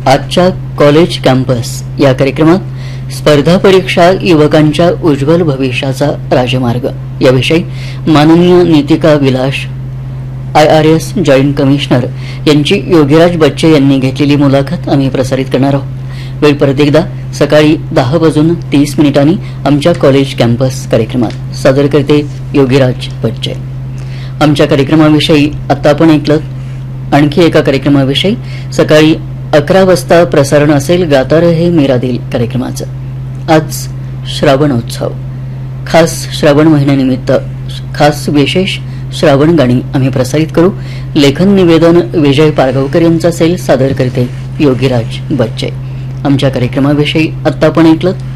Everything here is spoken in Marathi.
आजच्या कॉलेज कॅम्पस या कार्यक्रमात स्पर्धा परीक्षा युवकांच्या उज्ज्वल भविष्याचा राजमार्ग याविषयी माननीय Nitika Vilas IRS joint commissioner यांची योगीराज बच्चे यांनी घेतलेली मुलाखत आम्ही प्रसारित करणार आहोत। वेळ परत एकदा सकाळी 10:30 आमच्या कॉलेज कॅम्पस कार्यक्रमात सादर करते योगीराज बच्चे। आमच्या कार्यक्रमाविषयी आता आपण ऐकलं आणखी एका कार्यक्रमाविषयी सकाळी 11 वाजता प्रसारण असेल गाता रहे मेरा दिल कार्यक्रमाचं। आज श्रावणोत्सव, खास श्रावण महिन्यानिमित्त खास विशेष श्रावण गाणी आम्ही प्रसारित करू। लेखन निवेदन विजय पारगावकर यांचं असेल, सादर करते योगीराज बच्चे। आमच्या कार्यक्रमाविषयी आता आपण ऐकलं